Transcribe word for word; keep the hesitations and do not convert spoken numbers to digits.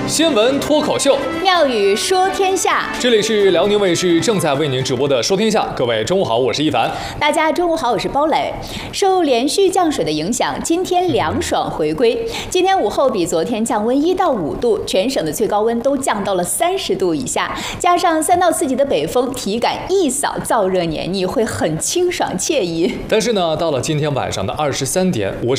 新闻脱口秀， 妙语说天下。 这里是辽宁卫视正在为您直播的《说天下》，各位中午好，我是一凡。 大家中午好，我是包磊。受连续降水的影响，今天凉爽回归。今天午后比昨天降温一到五度，全省的最高温都降到了三十度以下，加上三到四级的北风，体感一扫燥热黏腻，会很清爽惬意。 但是呢，到了今天晚上的二十三点，我